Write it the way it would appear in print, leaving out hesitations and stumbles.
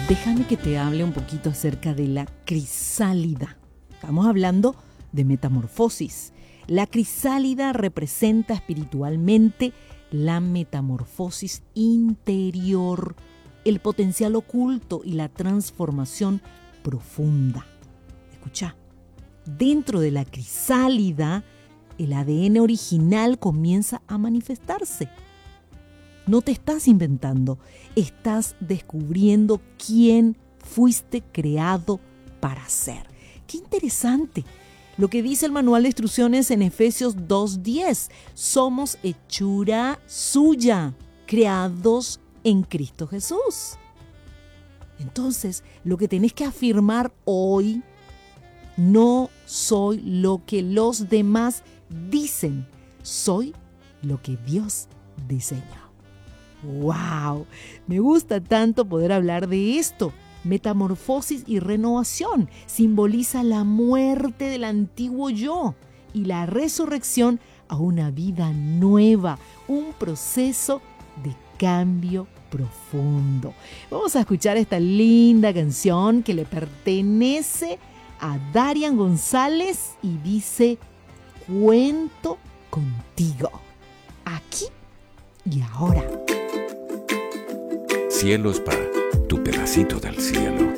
Déjame que te hable un poquito acerca de la crisálida. Estamos hablando de metamorfosis. La crisálida representa espiritualmente la metamorfosis interior, el potencial oculto y la transformación profunda. Escucha, dentro de la crisálida, el ADN original comienza a manifestarse. No te estás inventando, estás descubriendo quién fuiste creado para ser. ¡Qué interesante! Lo que dice el manual de instrucciones en Efesios 2:10. Somos hechura suya, creados en Cristo Jesús. Entonces, lo que tenés que afirmar hoy, no soy lo que los demás dicen, soy lo que Dios diseñó. ¡Wow! Me gusta tanto poder hablar de esto. Metamorfosis y renovación simboliza la muerte del antiguo yo y la resurrección a una vida nueva, un proceso de cambio profundo. Vamos a escuchar esta linda canción que le pertenece a Darian González y dice: Cuento contigo, aquí y ahora. Cielos para tu pedacito del cielo.